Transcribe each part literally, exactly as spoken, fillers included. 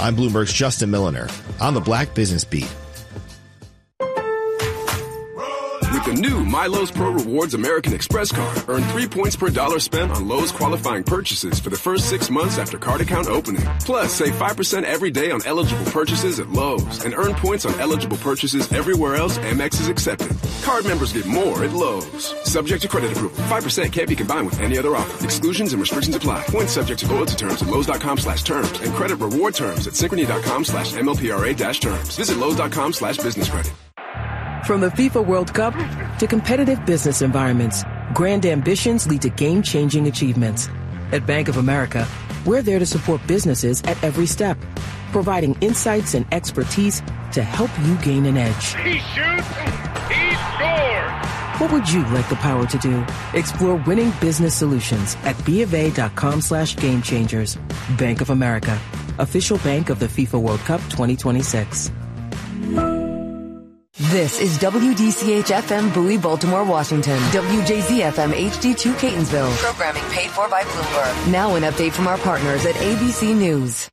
I'm Bloomberg's Justin Milliner on the Black Business Beat. With the new MyLowe's Pro Rewards American Express card, earn three points per dollar spent on Lowe's qualifying purchases for the first six months after card account opening. Plus, save five percent every day on eligible purchases at Lowe's and earn points on eligible purchases everywhere else Amex is accepted. Card members get more at Lowe's. Subject to credit approval. five percent can't be combined with any other offer. Exclusions and restrictions apply. Points subject to loyalty terms at Lowe's.com slash terms and credit reward terms at Synchrony.com slash MLPRA dash terms. Visit Lowe's.com slash business credit. From the FIFA World Cup to competitive business environments, grand ambitions lead to game-changing achievements. At Bank of America, we're there to support businesses at every step, providing insights and expertise to help you gain an edge. He shoots, he scores! What would you like the power to do? Explore winning business solutions at BofA.com slash game changers. Bank of America, official bank of the FIFA World Cup twenty twenty-six. This is W D C H F M Bowie, Baltimore, Washington. W J Z F M H D two Catonsville. Programming paid for by Bloomberg. Now an update from our partners at A B C News.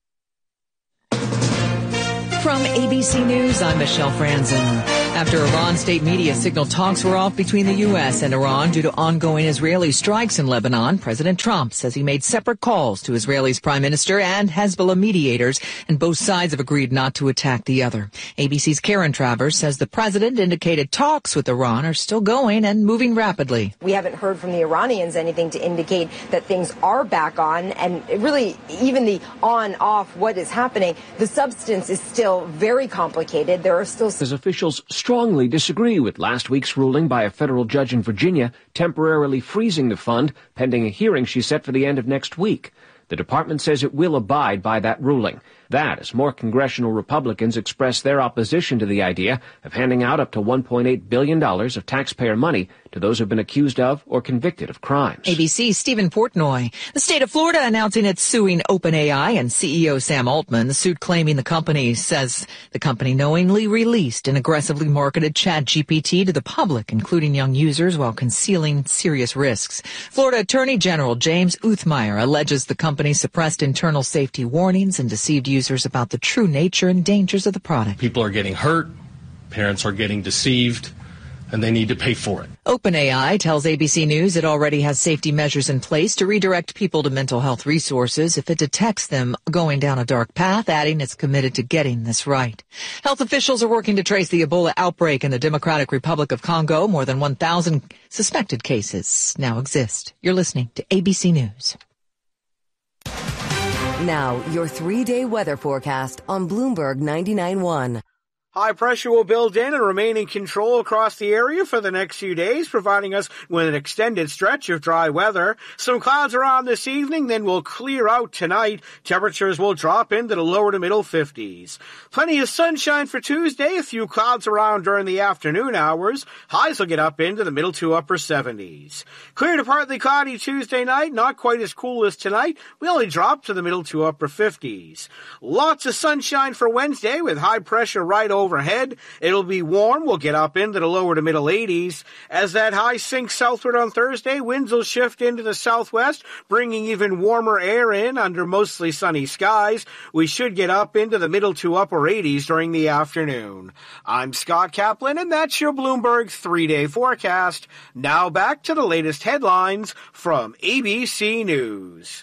From A B C News, I'm Michelle Franzen. After Iran state media signaled talks were off between the U S and Iran due to ongoing Israeli strikes in Lebanon, President Trump says he made separate calls to Israel's prime minister and Hezbollah mediators, and both sides have agreed not to attack the other. A B C's Karen Travers says the president indicated talks with Iran are still going and moving rapidly. We haven't heard from the Iranians anything to indicate that things are back on, and really even the on-off, what is happening, the substance is still very complicated. There are still... As officials strongly disagree with last week's ruling by a federal judge in Virginia temporarily freezing the fund pending a hearing she set for the end of next week. The department says it will abide by that ruling. That as more congressional Republicans express their opposition to the idea of handing out up to one point eight billion dollars of taxpayer money to those who have been accused of or convicted of crimes. A B C's Stephen Portnoy. The state of Florida announcing it's suing OpenAI and C E O Sam Altman. The suit claiming the company says the company knowingly released and aggressively marketed ChatGPT to the public, including young users, while concealing serious risks. Florida Attorney General James Uthmeier alleges the company suppressed internal safety warnings and deceived users about the true nature and dangers of the product. People are getting hurt, parents are getting deceived, and they need to pay for it. OpenAI tells A B C News it already has safety measures in place to redirect people to mental health resources if it detects them going down a dark path, adding it's committed to getting this right. Health officials are working to trace the Ebola outbreak in the Democratic Republic of Congo. More than one thousand suspected cases now exist. You're listening to A B C News. Now, your three-day weather forecast on Bloomberg ninety-nine point one. High pressure will build in and remain in control across the area for the next few days, providing us with an extended stretch of dry weather. Some clouds around this evening, then will clear out tonight. Temperatures will drop into the lower to middle fifties. Plenty of sunshine for Tuesday, a few clouds around during the afternoon hours. Highs will get up into the middle to upper seventies. Clear to partly cloudy Tuesday night, not quite as cool as tonight. We only drop to the middle to upper fifties. Lots of sunshine for Wednesday with high pressure right over overhead. It'll be warm. We'll get up into the lower to middle eighties. As that high sinks southward on Thursday, winds will shift into the southwest, bringing even warmer air in under mostly sunny skies. We should get up into the middle to upper eighties during the afternoon. I'm Scott Kaplan, and that's your Bloomberg three-day forecast. Now back to the latest headlines from A B C News.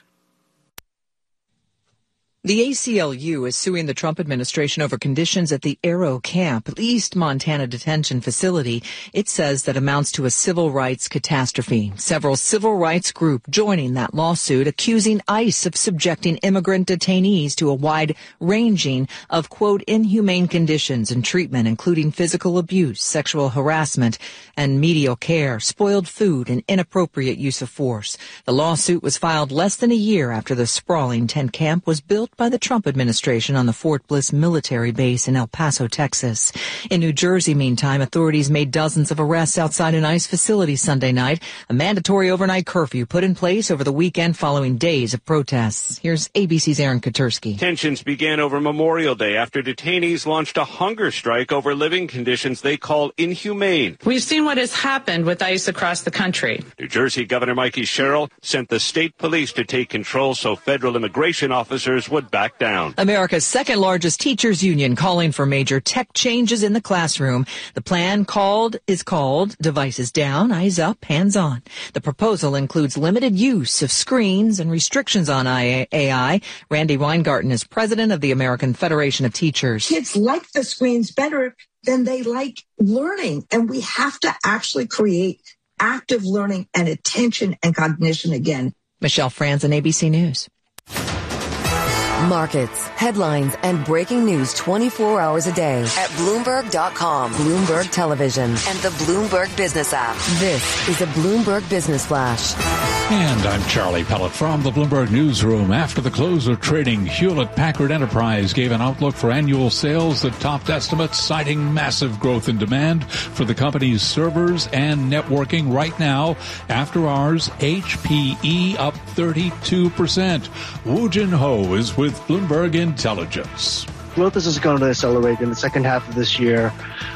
The A C L U is suing the Trump administration over conditions at the Aero Camp, East Montana detention facility. It says that amounts to a civil rights catastrophe. Several civil rights groups joining that lawsuit, accusing ICE of subjecting immigrant detainees to a wide ranging of, quote, inhumane conditions and treatment, including physical abuse, sexual harassment, and medial care, spoiled food, and inappropriate use of force. The lawsuit was filed less than a year after the sprawling tent camp was built by the Trump administration on the Fort Bliss military base in El Paso, Texas. In New Jersey, meantime, authorities made dozens of arrests outside an ICE facility Sunday night. A mandatory overnight curfew put in place over the weekend following days of protests. Here's A B C's Aaron Katursky. Tensions began over Memorial Day after detainees launched a hunger strike over living conditions they call inhumane. We've seen what has happened with ICE across the country. New Jersey Governor Mikey Sherrill sent the state police to take control so federal immigration officers would back down. America's second largest teachers union calling for major tech changes in the classroom. The plan called is called Devices Down, Eyes Up, Hands On. The proposal includes limited use of screens and restrictions on A I. Randy Weingarten is president of the American Federation of Teachers. Kids like the screens better than they like learning, and we have to actually create active learning and attention and cognition again. Michelle Franzen, A B C News. Markets, headlines, and breaking news twenty-four hours a day at Bloomberg dot com, Bloomberg Television, and the Bloomberg Business app. This is a Bloomberg Business Flash. And I'm Charlie Pellet from the Bloomberg Newsroom. After the close of trading, Hewlett-Packard Enterprise gave an outlook for annual sales that topped estimates, citing massive growth in demand for the company's servers and networking. Right now, after hours, H P E up thirty-two percent. Woo Jin Ho is with Bloomberg Intelligence. Growth is going to accelerate in the second half of this year,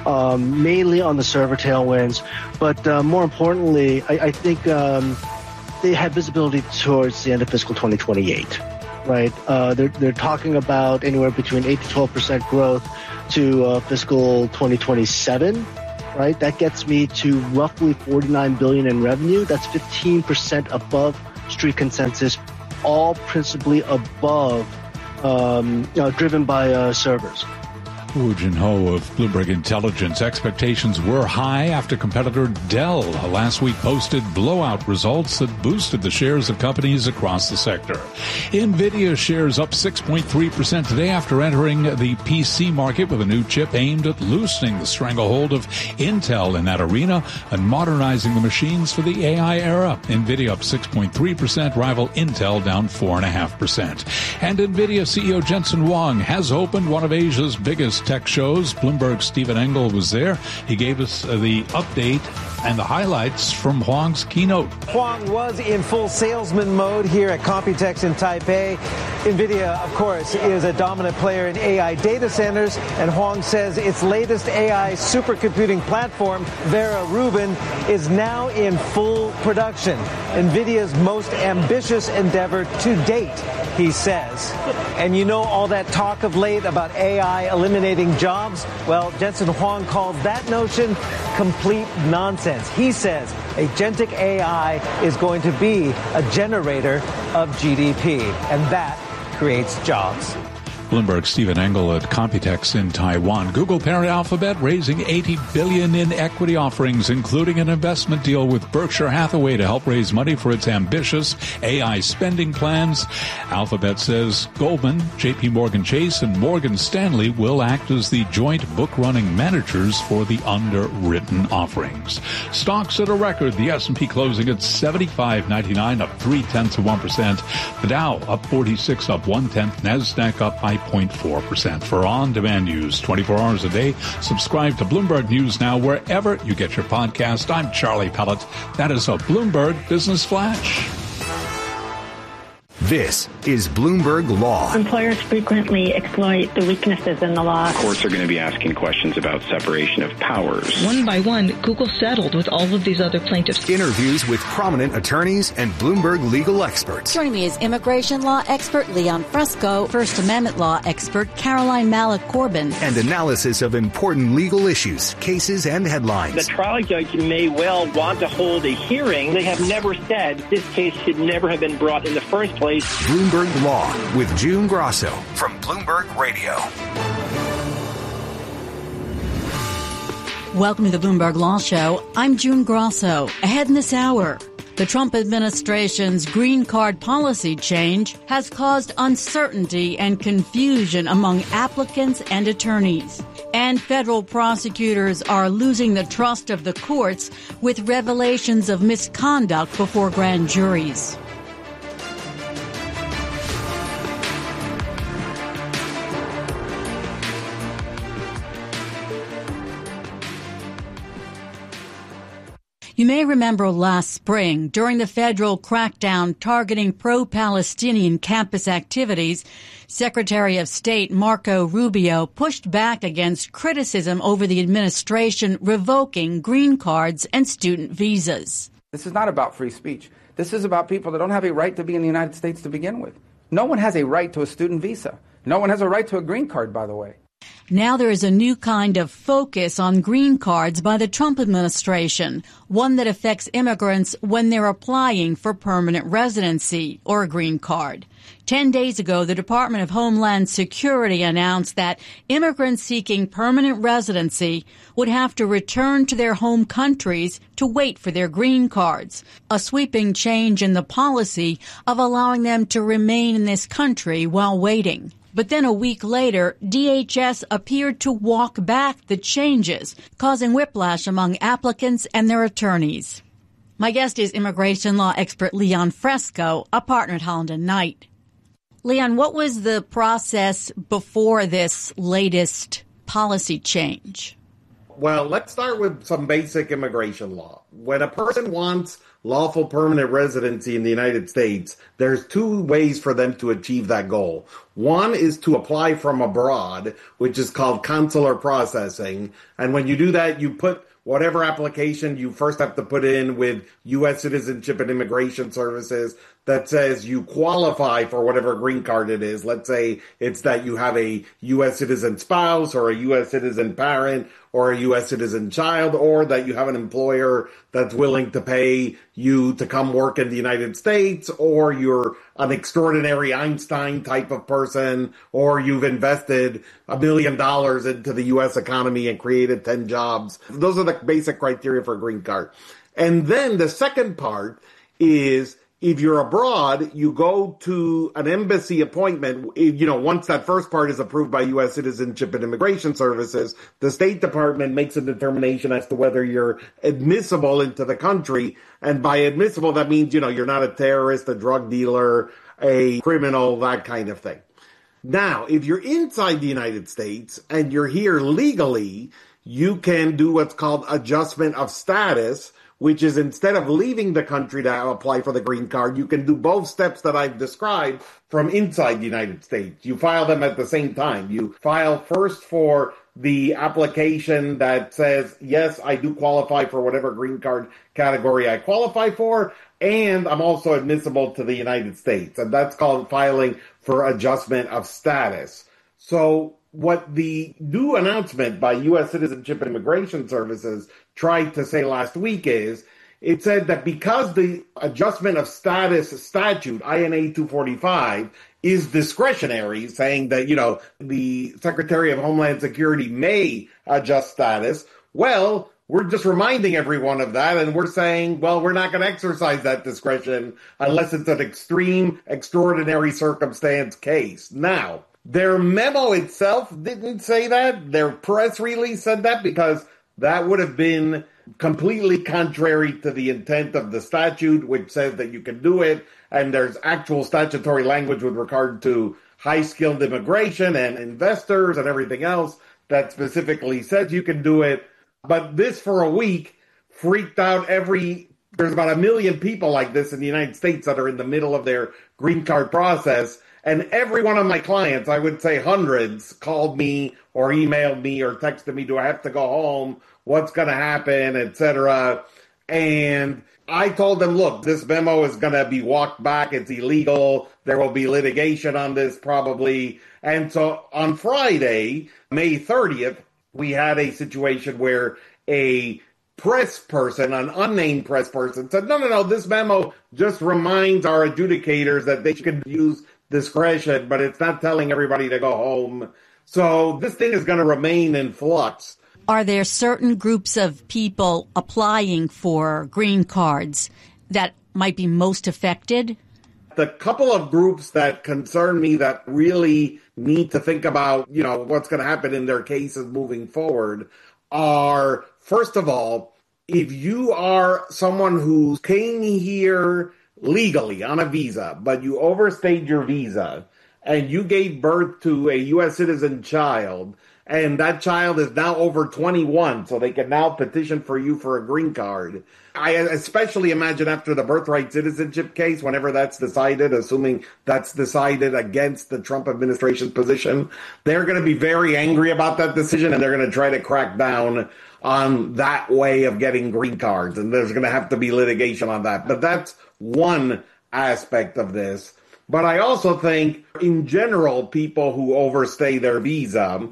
um, mainly on the server tailwinds. But uh, more importantly, I, I think um, they have visibility towards the end of fiscal twenty twenty-eight, right? Uh, they're, they're talking about anywhere between eight to twelve percent growth to uh, fiscal twenty twenty-seven, right? That gets me to roughly forty-nine billion dollars in revenue. That's fifteen percent above street consensus, all principally above Um, you know, driven by uh, servers. Woo Jin Ho of Bloomberg Intelligence. Expectations were high after competitor Dell last week posted blowout results that boosted the shares of companies across the sector. NVIDIA shares up six point three percent today after entering the P C market with a new chip aimed at loosening the stranglehold of Intel in that arena and modernizing the machines for the A I era. NVIDIA up six point three percent, rival Intel down four point five percent. And NVIDIA C E O Jensen Huang has opened one of Asia's biggest tech shows. Bloomberg's Stephen Engel was there. He gave us uh, the update and the highlights from Huang's keynote. Huang was in full salesman mode here at Computex in Taipei. NVIDIA, of course, is a dominant player in A I data centers, and Huang says its latest A I supercomputing platform, Vera Rubin, is now in full production. NVIDIA's most ambitious endeavor to date, he says. And you know all that talk of late about A I eliminating jobs? Well, Jensen Huang calls that notion complete nonsense. He says agentic A I is going to be a generator of G D P, and that creates jobs. Bloomberg's Stephen Engel at Computex in Taiwan. Google parent Alphabet raising eighty billion dollars in equity offerings, including an investment deal with Berkshire Hathaway to help raise money for its ambitious A I spending plans. Alphabet says Goldman, J P Morgan Chase, and Morgan Stanley will act as the joint book-running managers for the underwritten offerings. Stocks at a record. The S and P closing at seventy-five ninety-nine, up three-tenths of one percent. The Dow up forty-six, up one-tenth. NASDAQ up by zero point four percent. For on-demand news twenty-four hours a day, subscribe to Bloomberg News Now wherever you get your podcast. I'm Charlie Pellet. That is a Bloomberg Business Flash. This is Bloomberg Law. Employers frequently exploit the weaknesses in the law. Courts are going to be asking questions about separation of powers. One by one, Google settled with all of these other plaintiffs. Interviews with prominent attorneys and Bloomberg legal experts. Joining me is immigration law expert Leon Fresco, First Amendment law expert Caroline Malik Corbin, and analysis of important legal issues, cases, and headlines. The trial judge may well want to hold a hearing. They have never said this case should never have been brought in the first place. Bloomberg Law with June Grosso from Bloomberg Radio. Welcome to the Bloomberg Law Show. I'm June Grosso. Ahead in this hour, the Trump administration's green card policy change has caused uncertainty and confusion among applicants and attorneys. And federal prosecutors are losing the trust of the courts with revelations of misconduct before grand juries. You may remember last spring, during the federal crackdown targeting pro-Palestinian campus activities, Secretary of State Marco Rubio pushed back against criticism over the administration revoking green cards and student visas. This is not about free speech. This is about people that don't have a right to be in the United States to begin with. No one has a right to a student visa. No one has a right to a green card, by the way. Now there is a new kind of focus on green cards by the Trump administration, one that affects immigrants when they're applying for permanent residency or a green card. Ten days ago, the Department of Homeland Security announced that immigrants seeking permanent residency would have to return to their home countries to wait for their green cards, a sweeping change in the policy of allowing them to remain in this country while waiting. But then a week later, D H S appeared to walk back the changes, causing whiplash among applicants and their attorneys. My guest is immigration law expert Leon Fresco, a partner at Holland and Knight. Leon, what was the process before this latest policy change? Well, let's start with some basic immigration law. When a person wants lawful permanent residency in the United States, there's two ways for them to achieve that goal. One is to apply from abroad, which is called consular processing. And when you do that, you put whatever application you first have to put in with U S Citizenship and Immigration Services that says you qualify for whatever green card it is. Let's say it's that you have a U S citizen spouse or a U S citizen parent or a U S citizen child, or that you have an employer that's willing to pay you to come work in the United States, or you're an extraordinary Einstein type of person, or you've invested a million dollars into the U S economy and created ten jobs. Those are the basic criteria for a green card. And then the second part is, if you're abroad, you go to an embassy appointment. You know, once that first part is approved by U S Citizenship and Immigration Services, the State Department makes a determination as to whether you're admissible into the country. And by admissible, that means, you know, you're not a terrorist, a drug dealer, a criminal, that kind of thing. Now, if you're inside the United States and you're here legally, you can do what's called adjustment of status, which is instead of leaving the country to apply for the green card, you can do both steps that I've described from inside the United States. You file them at the same time. You file first for the application that says, yes, I do qualify for whatever green card category I qualify for, and I'm also admissible to the United States. And that's called filing for adjustment of status. So what the new announcement by U S Citizenship and Immigration Services tried to say last week is, it said that because the adjustment of status statute, I N A two forty-five, is discretionary, saying that, you know, the Secretary of Homeland Security may adjust status, well, we're just reminding everyone of that, and we're saying, well, we're not going to exercise that discretion unless it's an extreme, extraordinary circumstance case. Now, their memo itself didn't say that. Their press release said that because that would have been completely contrary to the intent of the statute, which says that you can do it. And there's actual statutory language with regard to high-skilled immigration and investors and everything else that specifically says you can do it. But this, for a week, freaked out every... There's about a million people like this in the United States that are in the middle of their green card process. And every one of my clients, I would say hundreds, called me or emailed me or texted me, do I have to go home? What's going to happen, et cetera. And I told them, look, this memo is going to be walked back. It's illegal. There will be litigation on this probably. And so on Friday, May thirtieth, we had a situation where a press person, an unnamed press person, said, no, no, no, this memo just reminds our adjudicators that they can use discretion, but it's not telling everybody to go home. So this thing is going to remain in flux. Are there certain groups of people applying for green cards that might be most affected? The couple of groups that concern me that really need to think about, you know, what's going to happen in their cases moving forward are, first of all, if you are someone who came here legally on a visa, but you overstayed your visa and you gave birth to a U S citizen child, and that child is now over twenty-one, so they can now petition for you for a green card. I especially imagine after the birthright citizenship case, whenever that's decided, assuming that's decided against the Trump administration's position, they're going to be very angry about that decision, and they're going to try to crack down on that way of getting green cards, and there's going to have to be litigation on that. But that's one aspect of this. But I also think, in general, people who overstay their visa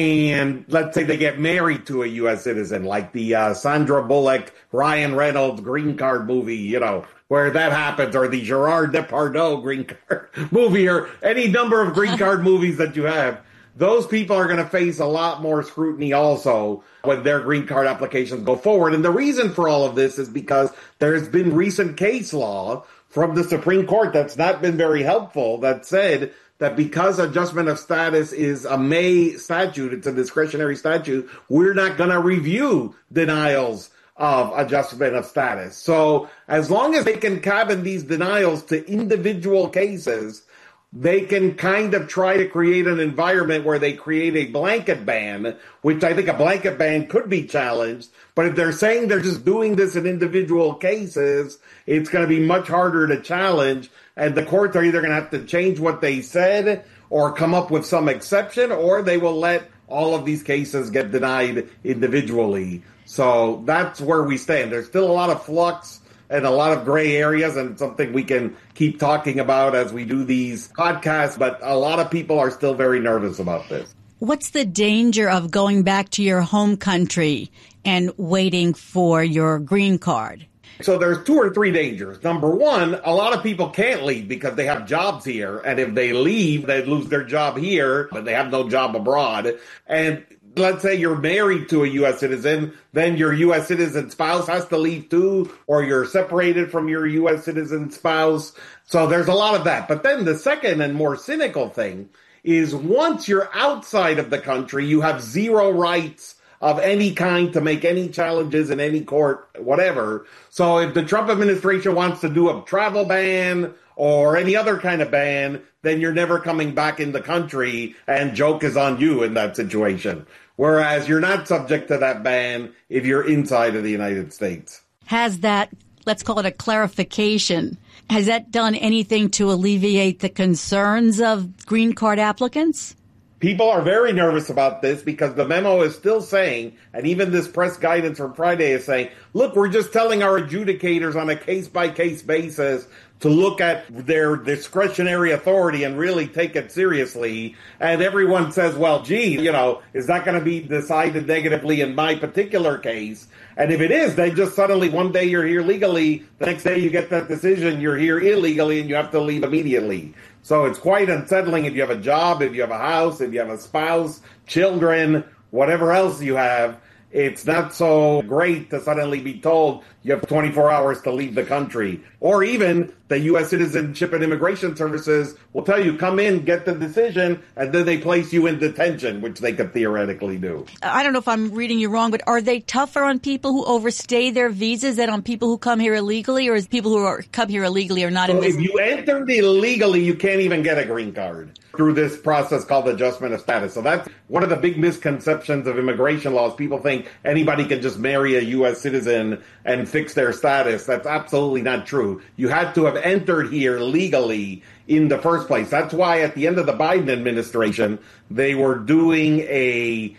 and let's say they get married to a U S citizen, like the uh, Sandra Bullock, Ryan Reynolds green card movie, you know, where that happens, or the Gerard Depardieu green card movie, or any number of green card movies that you have. Those people are going to face a lot more scrutiny also when their green card applications go forward. And the reason for all of this is because there's been recent case law from the Supreme Court that's not been very helpful that said that because adjustment of status is a May statute, it's a discretionary statute, we're not going to review denials of adjustment of status. So as long as they can cabin these denials to individual cases, they can kind of try to create an environment where they create a blanket ban, which I think a blanket ban could be challenged. But if they're saying they're just doing this in individual cases, it's going to be much harder to challenge. And the courts are either going to have to change what they said or come up with some exception, or they will let all of these cases get denied individually. So that's where we stand. There's still a lot of flux and a lot of gray areas, and it's something we can keep talking about as we do these podcasts, but a lot of people are still very nervous about this. What's the danger of going back to your home country and waiting for your green card? So there's two or three dangers. Number one, a lot of people can't leave because they have jobs here, and if they leave, they lose their job here, but they have no job abroad. And let's say you're married to a U S citizen, then your U S citizen spouse has to leave too, or you're separated from your U S citizen spouse. So there's a lot of that. But then the second and more cynical thing is once you're outside of the country, you have zero rights of any kind to make any challenges in any court, whatever. So if the Trump administration wants to do a travel ban or any other kind of ban, then you're never coming back in the country, and joke is on you in that situation. Whereas you're not subject to that ban if you're inside of the United States. Has that, let's call it a clarification, has that done anything to alleviate the concerns of green card applicants? People are very nervous about this because the memo is still saying, and even this press guidance from Friday is saying, look, we're just telling our adjudicators on a case-by-case basis to look at their discretionary authority and really take it seriously. And everyone says, well, gee, you know, is that going to be decided negatively in my particular case? And if it is, then just suddenly one day you're here legally, the next day you get that decision, you're here illegally, and you have to leave immediately. So it's quite unsettling if you have a job, if you have a house, if you have a spouse, children, whatever else you have. It's not so great to suddenly be told you have twenty-four hours to leave the country. Or even the U S Citizenship and Immigration Services will tell you, come in, get the decision, and then they place you in detention, which they could theoretically do. I don't know if I'm reading you wrong, but are they tougher on people who overstay their visas than on people who come here illegally, or is people who are, come here illegally are not so in this? If you entered illegally, you can't even get a green card through this process called adjustment of status. So that's one of the big misconceptions of immigration laws. People think anybody can just marry a U S citizen and fix their status. That's absolutely not true. You had to have entered here legally in the first place. That's why at the end of the Biden administration, they were doing a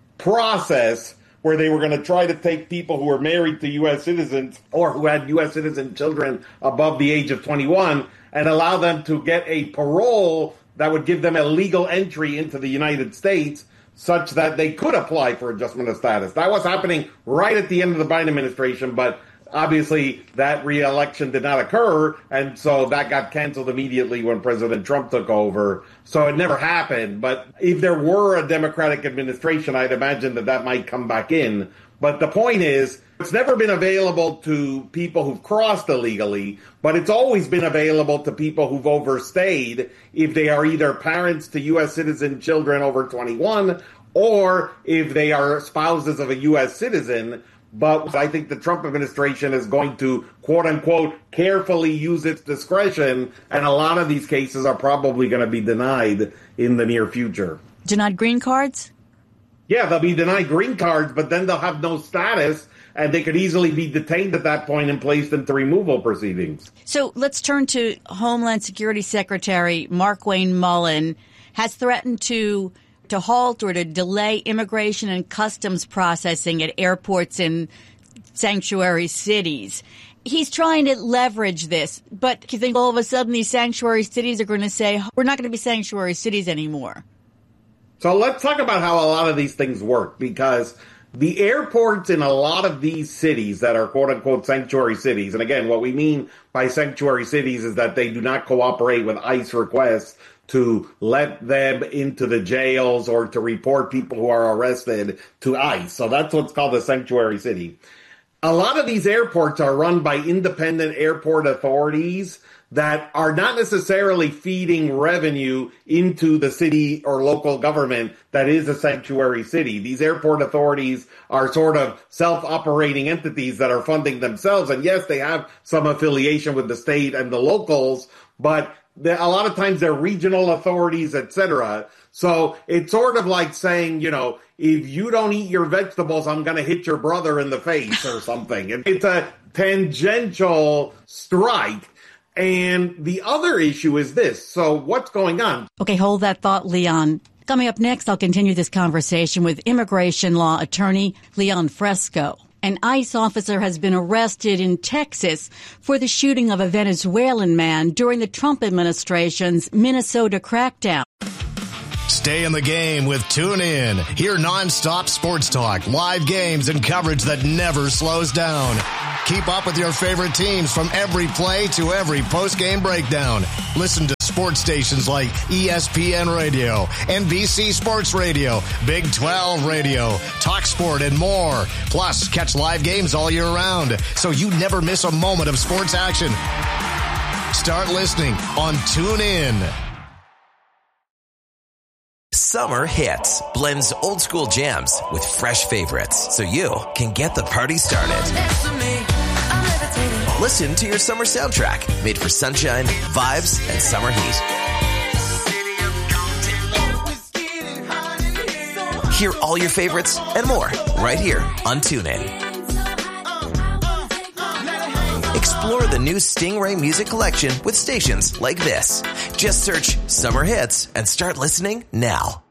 process where they were going to try to take people who were married to U S citizens or who had U S citizen children above the age of twenty-one and allow them to get a parole that would give them a legal entry into the United States such that they could apply for adjustment of status. That was happening right at the end of the Biden administration, but obviously that re-election did not occur, and so that got canceled immediately when President Trump took over. So it never happened. But if there were a Democratic administration, I'd imagine that that might come back in. But the point is, it's never been available to people who've crossed illegally, but it's always been available to people who've overstayed if they are either parents to U S citizen children over twenty-one or if they are spouses of a U S citizen. But I think the Trump administration is going to, quote unquote, carefully use its discretion, and a lot of these cases are probably going to be denied in the near future. Denied green cards? Yeah, they'll be denied green cards, but then they'll have no status, and they could easily be detained at that point and placed into removal proceedings. So let's turn to Homeland Security Secretary Markwayne Mullin has threatened to to halt or to delay immigration and customs processing at airports in sanctuary cities. he's trying to leverage this. But do you think all of a sudden these sanctuary cities are going to say, we're not going to be sanctuary cities anymore? So let's talk about how a lot of these things work, because the airports in a lot of these cities that are quote-unquote sanctuary cities, and again, what we mean by sanctuary cities is that they do not cooperate with ICE requests to let them into the jails or to report people who are arrested to ICE. So that's what's called a sanctuary city. A lot of these airports are run by independent airport authorities that are not necessarily feeding revenue into the city or local government that is a sanctuary city. These airport authorities are sort of self-operating entities that are funding themselves. And yes, they have some affiliation with the state and the locals, but a lot of times they're regional authorities, et cetera. So it's sort of like saying, you know, if you don't eat your vegetables, I'm going to hit your brother in the face or something. It's a tangential strike. And the other issue is this. So what's going on? Okay, hold that thought, Leon. Coming up next, I'll continue this conversation with immigration law attorney Leon Fresco. An ICE officer has been arrested in Texas for the shooting of a Venezuelan man during the Trump administration's Minnesota crackdown. Stay in the game with TuneIn. Hear nonstop sports talk, live games, and coverage that never slows down. Keep up with your favorite teams from every play to every post-game breakdown. Listen to sports stations like E S P N Radio, N B C Sports Radio, Big twelve Radio, Talk Sport, and more. Plus, catch live games all year round, so you never miss a moment of sports action. Start listening on TuneIn. Summer Hits blends old school jams with fresh favorites so you can get the party started. Listen to your summer soundtrack made for sunshine, vibes, and summer heat. Hear all your favorites and more right here on TuneIn. Explore the new Stingray music collection with stations like this. Just search Summer Hits and start listening now.